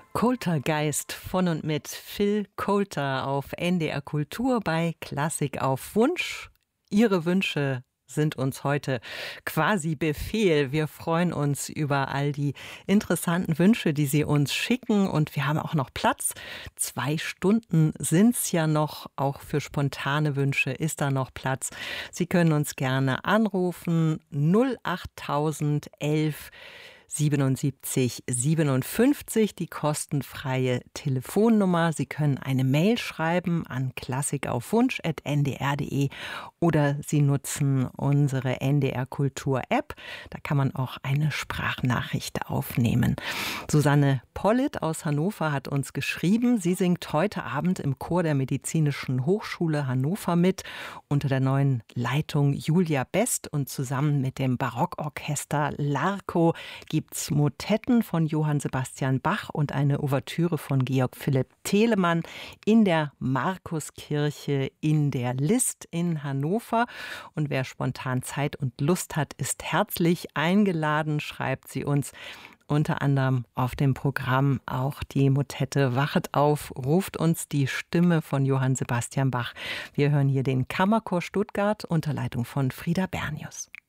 Coultergeist von und mit Phil Coulter auf NDR Kultur bei Klassik auf Wunsch. Ihre Wünsche sind uns heute quasi Befehl. Wir freuen uns über all die interessanten Wünsche, die Sie uns schicken. Und wir haben auch noch Platz. 2 Stunden sind's ja noch. Auch für spontane Wünsche ist da noch Platz. Sie können uns gerne anrufen. 08011 77 57, die kostenfreie Telefonnummer. Sie können eine Mail schreiben an klassikaufwunsch@ndr.de oder Sie nutzen unsere NDR Kultur App. Da kann man auch eine Sprachnachricht aufnehmen. Susanne Pollitt aus Hannover hat uns geschrieben, sie singt heute Abend im Chor der Medizinischen Hochschule Hannover mit, unter der neuen Leitung Julia Best, und zusammen mit dem Barockorchester Larco gibt's Motetten von Johann Sebastian Bach und eine Ouvertüre von Georg Philipp Telemann in der Markuskirche in der List in Hannover. Und wer spontan Zeit und Lust hat, ist herzlich eingeladen, schreibt sie uns. Unter anderem auf dem Programm auch die Motette Wachet auf, ruft uns die Stimme von Johann Sebastian Bach. Wir hören hier den Kammerchor Stuttgart unter Leitung von Frieda Bernius.